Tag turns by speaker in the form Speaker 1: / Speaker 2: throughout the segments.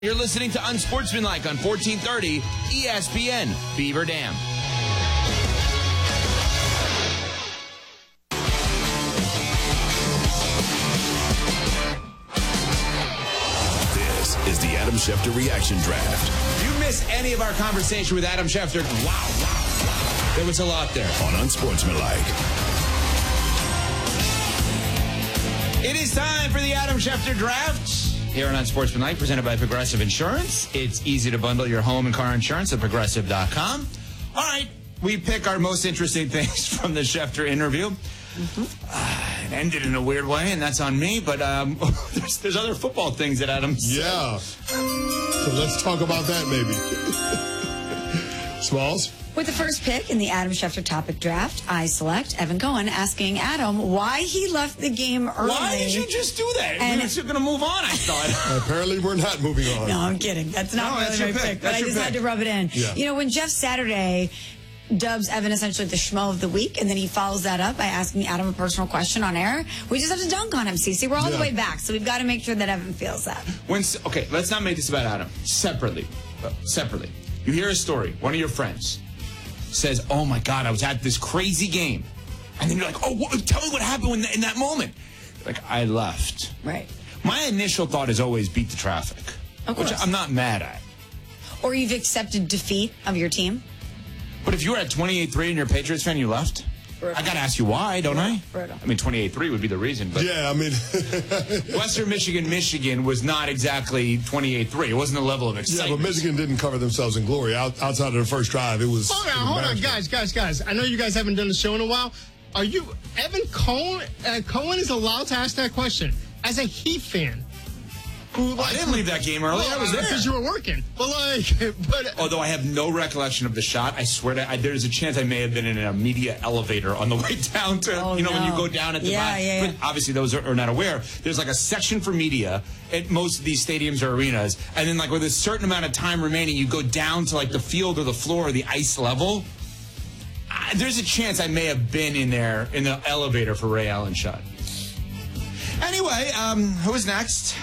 Speaker 1: You're listening to Unsportsmanlike on 1430 ESPN Beaver Dam.
Speaker 2: This is the Adam Schefter Reaction Draft.
Speaker 1: If you miss any of our conversation with Adam Schefter, wow. There was a lot there.
Speaker 2: On Unsportsmanlike.
Speaker 1: It is time for the Adam Schefter Draft. Here on Unsportsmanlike, presented by Progressive Insurance. It's easy to bundle your home and car insurance at Progressive.com. All right, we pick our most interesting things from the Schefter interview. It ended in a weird way, and that's on me, but there's other football things that Adam said.
Speaker 3: Yeah. So let's talk about that, maybe. Smalls?
Speaker 4: With the first pick in the Adam Schefter topic draft, I select Evan Cohen asking Adam why he left the game early.
Speaker 1: Why did you just do that?
Speaker 4: And
Speaker 1: we were going to move on, I thought.
Speaker 3: Apparently we're not moving on.
Speaker 4: No, I'm kidding. That's not
Speaker 1: that's
Speaker 4: really
Speaker 1: your
Speaker 4: my
Speaker 1: pick.
Speaker 4: pick, but
Speaker 1: That's
Speaker 4: I
Speaker 1: your
Speaker 4: just had
Speaker 1: pick.
Speaker 4: to rub it in.
Speaker 3: Yeah.
Speaker 4: You know, when Jeff Saturday dubs Evan essentially the schmo of the week, and then he follows that up by asking Adam a personal question on air, we just have to dunk on him, Cece. We're all the way back, so we've got to make sure that Evan feels that.
Speaker 1: Okay, let's not make this about Adam. Separately. You hear a story. One of your friends says, oh, my God, I was at this crazy game. And then you're like, tell me what happened in that moment. You're like, I left.
Speaker 4: Right.
Speaker 1: My initial thought is always beat the traffic,
Speaker 4: Of
Speaker 1: which
Speaker 4: course.
Speaker 1: I'm not mad at.
Speaker 4: Or you've accepted defeat of your team.
Speaker 1: But if you were at 28-3 and you're a Patriots fan, you left?
Speaker 4: Brutal.
Speaker 1: I got to ask you why, don't I?
Speaker 4: Brutal.
Speaker 1: I mean, 28-3 would be the reason. But
Speaker 3: Yeah, I mean...
Speaker 1: Western Michigan was not exactly 28-3. It wasn't the level of
Speaker 3: Yeah,
Speaker 1: excitement.
Speaker 3: but Michigan didn't cover themselves in glory. Outside of the first drive, it was...
Speaker 5: Hold on, guys. I know you guys haven't done the show in a while. Are you... Evan Cohen is allowed to ask that question as a Heat fan.
Speaker 1: I didn't leave that game early. I was there.
Speaker 5: Because you were working. But
Speaker 1: Although I have no recollection of the shot, I swear there's a chance I may have been in a media elevator on the way down to, when you go down at the bottom.
Speaker 4: Yeah.
Speaker 1: But obviously, those are not aware. There's like a section for media at most of these stadiums or arenas. And then, like, with a certain amount of time remaining, you go down to, like, the field or the floor or the ice level. There's a chance I may have been in there in the elevator for Ray Allen's shot. Anyway, who's next?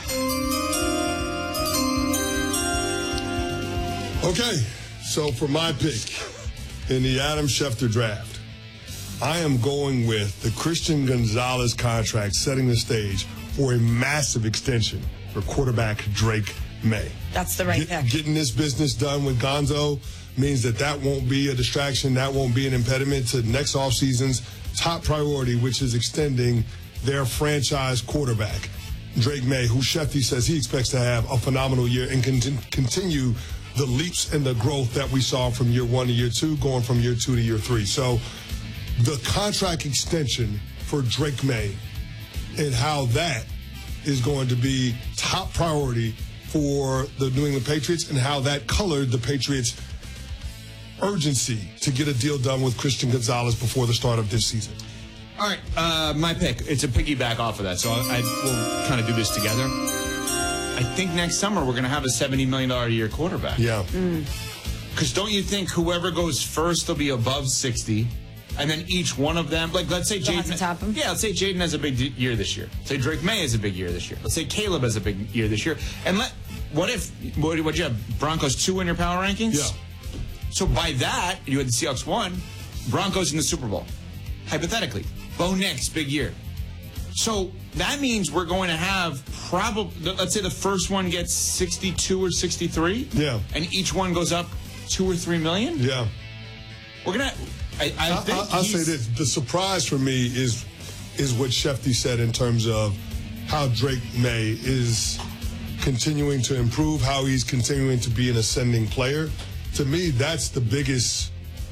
Speaker 3: Okay, so for my pick in the Adam Schefter draft, I am going with the Christian Gonzalez contract setting the stage for a massive extension for quarterback Drake May.
Speaker 4: That's the right pick.
Speaker 3: Getting this business done with Gonzo means that won't be a distraction, that won't be an impediment to next offseason's top priority, which is extending their franchise quarterback, Drake May, who Schefter says he expects to have a phenomenal year and continue the leaps and the growth that we saw from year 1 to year 2, going from year 2 to year 3. So the contract extension for Drake May and how that is going to be top priority for the New England Patriots and how that colored the Patriots' urgency to get a deal done with Christian Gonzalez before the start of this season.
Speaker 1: All right, my pick. It's a piggyback off of that, so I will kind of do this together. I think next summer we're going to have a $70 million a year quarterback.
Speaker 3: Yeah.
Speaker 1: Because don't you think whoever goes first will be above 60, and then each one of them, like let's say
Speaker 4: They'll have to top him?
Speaker 1: Yeah, let's say Jaden has a big year this year. Let's say Drake May has a big year this year. Let's say Caleb has a big year this year. And what you have, Broncos 2 in your power rankings?
Speaker 3: Yeah.
Speaker 1: So by that, you had the Seahawks 1, Broncos in the Super Bowl. Hypothetically. Bo Nix, big year. So that means we're going to have probably, let's say the first one gets 62 or 63.
Speaker 3: Yeah.
Speaker 1: And each one goes up 2 or 3 million.
Speaker 3: Yeah.
Speaker 1: We're going to, I think
Speaker 3: I'll say this. The surprise for me is what Schefter said in terms of how Drake May is continuing to improve, how he's continuing to be an ascending player. To me, that's the biggest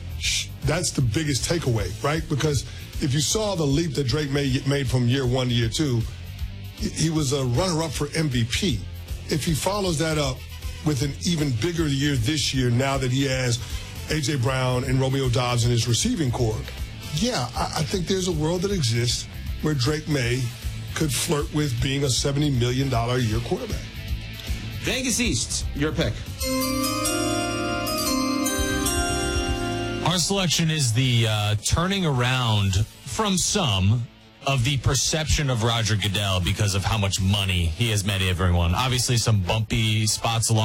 Speaker 3: takeaway, right? Because if you saw the leap that Drake May made from year 1 to year 2, he was a runner-up for MVP. If he follows that up with an even bigger year this year, now that he has A.J. Brown and Romeo Doubs in his receiving corps, yeah, I think there's a world that exists where Drake May could flirt with being a $70 million a year quarterback.
Speaker 1: Vegas East, your pick.
Speaker 6: Our selection is the turning around from some of the perception of Roger Goodell because of how much money he has made everyone. Obviously, some bumpy spots along